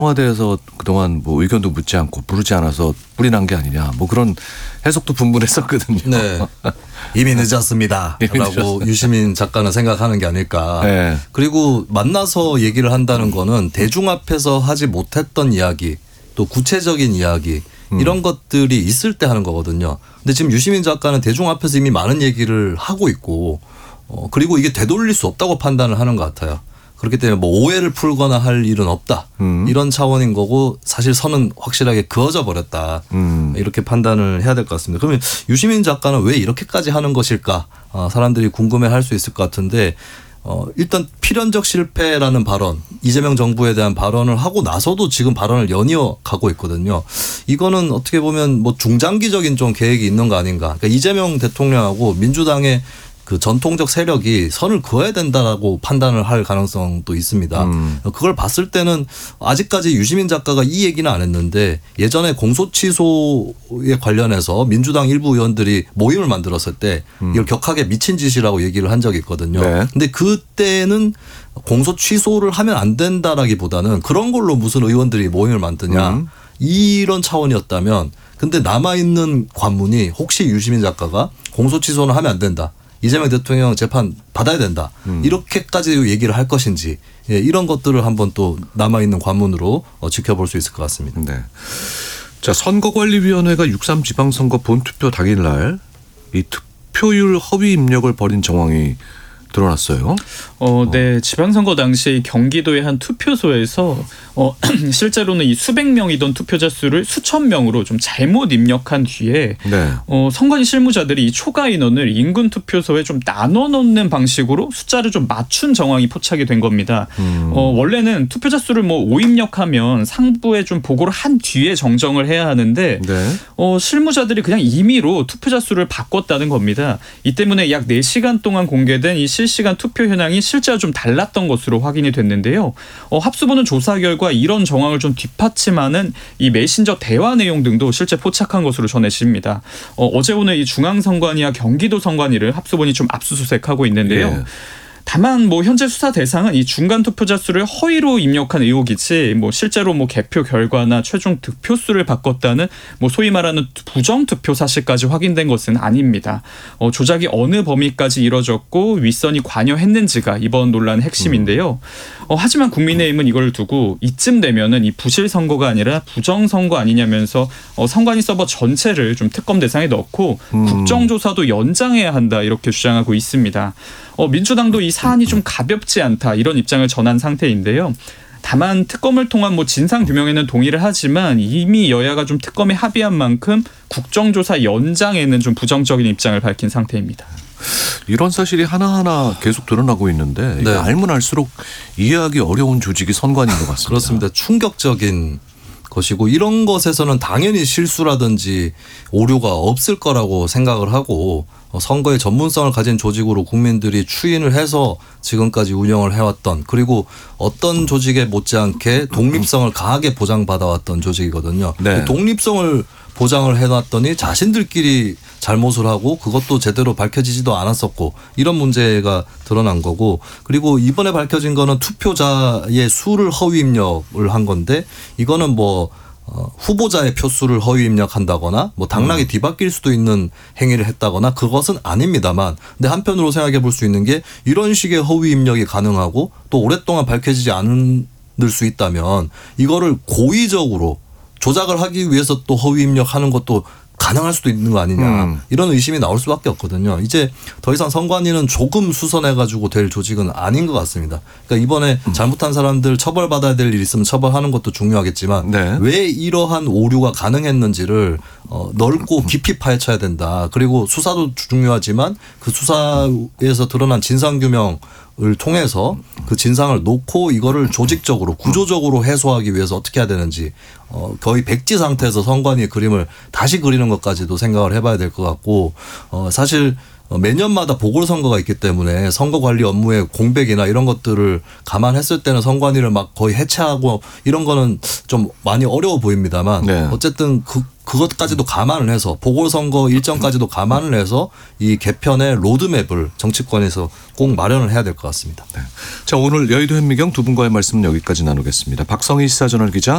청와대에서 그동안 뭐 의견도 묻지 않고 부르지 않아서 뿔이 난 게 아니냐 뭐 그런 해석도 분분했었거든요. 네. 이미 늦었습니다. 라고 유시민 작가는 생각하는 게 아닐까. 네. 그리고 만나서 얘기를 한다는 거는 대중 앞에서 하지 못했던 이야기 또 구체적인 이야기 이런 것들이 있을 때 하는 거거든요. 근데 지금 유시민 작가는 대중 앞에서 이미 많은 얘기를 하고 있고 그리고 이게 되돌릴 수 없다고 판단을 하는 것 같아요. 그렇기 때문에 뭐 오해를 풀거나 할 일은 없다. 이런 차원인 거고 사실 선은 확실하게 그어져 버렸다. 이렇게 판단을 해야 될 것 같습니다. 그러면 유시민 작가는 왜 이렇게까지 하는 것일까? 사람들이 궁금해할 수 있을 것 같은데 일단 필연적 실패라는 발언, 이재명 정부에 대한 발언을 하고 나서도 지금 발언을 연이어 가고 있거든요. 이거는 어떻게 보면 뭐 중장기적인 좀 계획이 있는 거 아닌가. 그러니까 이재명 대통령하고 민주당의 그 전통적 세력이 선을 그어야 된다라고 판단을 할 가능성도 있습니다. 그걸 봤을 때는 아직까지 유시민 작가가 이 얘기는 안 했는데 예전에 공소취소에 관련해서 민주당 일부 의원들이 모임을 만들었을 때 이걸 격하게 미친 짓이라고 얘기를 한 적이 있거든요. 네. 근데 그때는 공소 취소를 하면 안 된다라기보다는 그런 걸로 무슨 의원들이 모임을 만드냐 이런 차원이었다면 근데 남아있는 관문이 혹시 유시민 작가가 공소 취소는 하면 안 된다. 이재명 대통령 재판 받아야 된다. 이렇게까지 얘기를 할 것인지 이런 것들을 한번 또 남아있는 관문으로 지켜볼 수 있을 것 같습니다. 네. 자, 선거관리위원회가 6.3 지방선거 본투표 당일날 이 투표율 허위 입력을 벌인 정황이 드러났어요. 네. 지방선거 당시 경기도의 한 투표소에서 실제로는 이 수백 명이던 투표자 수를 수천 명으로 좀 잘못 입력한 뒤에 네. 선관위 실무자들이 이 초과 인원을 인근 투표소에 좀 나눠 놓는 방식으로 숫자를 좀 맞춘 정황이 포착이 된 겁니다. 원래는 투표자 수를 뭐 오입력하면 상부에 좀 보고를 한 뒤에 정정을 해야 하는데 네. 실무자들이 그냥 임의로 투표자 수를 바꿨다는 겁니다. 이 때문에 약 4시간 동안 공개된 이 실시간 투표 현황이 실제와 좀 달랐던 것으로 확인이 됐는데요. 합수부는 조사 결과 이런 정황을 좀 뒷받침하는 이 메신저 대화 내용 등도 실제 포착한 것으로 전해집니다. 어제 오늘 이 중앙선관위와 경기도 선관위를 합수본이 좀 압수수색하고 있는데요. 예. 다만 뭐 현재 수사 대상은 이 중간 투표자 수를 허위로 입력한 의혹이지 뭐 실제로 뭐 개표 결과나 최종 득표수를 바꿨다는 뭐 소위 말하는 부정 투표 사실까지 확인된 것은 아닙니다. 조작이 어느 범위까지 이뤄졌고 윗선이 관여했는지가 이번 논란의 핵심인데요. 하지만 국민의힘은 이걸 두고 이쯤 되면은 이 부실 선거가 아니라 부정 선거 아니냐면서 선관위 서버 전체를 좀 특검 대상에 넣고 국정조사도 연장해야 한다 이렇게 주장하고 있습니다. 민주당도 이 사안이 좀 가볍지 않다 이런 입장을 전한 상태인데요. 다만 특검을 통한 뭐 진상 규명에는 동의를 하지만 이미 여야가 좀 특검에 합의한 만큼 국정조사 연장에는 좀 부정적인 입장을 밝힌 상태입니다. 이런 사실이 하나하나 계속 드러나고 있는데 네. 알면 알수록 이해하기 어려운 조직이 선관위인 것 같습니다. 그렇습니다. 충격적인 것이고 이런 것에서는 당연히 실수라든지 오류가 없을 거라고 생각을 하고 선거의 전문성을 가진 조직으로 국민들이 추인을 해서 지금까지 운영을 해왔던 그리고 어떤 조직에 못지않게 독립성을 강하게 보장받아왔던 조직이거든요. 네. 독립성을 보장을 해놨더니 자신들끼리 잘못을 하고 그것도 제대로 밝혀지지도 않았었고 이런 문제가 드러난 거고 그리고 이번에 밝혀진 거는 투표자의 수를 허위 입력을 한 건데 이거는 뭐 후보자의 표수를 허위 입력한다거나 뭐 당락이 뒤바뀔 수도 있는 행위를 했다거나 그것은 아닙니다만 근데 한편으로 생각해 볼 수 있는 게 이런 식의 허위 입력이 가능하고 또 오랫동안 밝혀지지 않을 수 있다면 이거를 고의적으로 조작을 하기 위해서 또 허위 입력하는 것도 가능할 수도 있는 거 아니냐 이런 의심이 나올 수밖에 없거든요. 이제 더 이상 선관위는 조금 수선해가지고 될 조직은 아닌 것 같습니다. 그러니까 이번에 잘못한 사람들 처벌받아야 될 일이 있으면 처벌하는 것도 중요하겠지만 네. 왜 이러한 오류가 가능했는지를 넓고 깊이 파헤쳐야 된다. 그리고 수사도 중요하지만 그 수사에서 드러난 진상규명 을 통해서 그 진상을 놓고 이거를 조직적으로 구조적으로 해소하기 위해서 어떻게 해야 되는지 거의 백지 상태에서 선관위의 그림을 다시 그리는 것까지도 생각을 해봐야 될 것 같고 사실 매년마다 보궐선거가 있기 때문에 선거관리 업무의 공백이나 이런 것들을 감안했을 때는 선관위를 막 거의 해체하고 이런 거는 좀 많이 어려워 보입니다만 네. 어쨌든 그것까지도 감안을 해서 보궐선거 일정까지도 감안을 해서 이 개편의 로드맵을 정치권에서 꼭 마련을 해야 될 것 같습니다. 네. 자, 오늘 여의도 현미경 두 분과의 말씀은 여기까지 나누겠습니다. 박성희 시사저널 기자